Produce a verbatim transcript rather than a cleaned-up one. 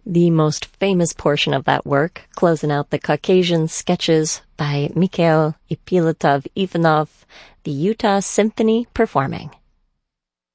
The most famous portion of that work, closing out the Caucasian sketches by Mikhail Ippolitov Ivanov, the Utah Symphony performing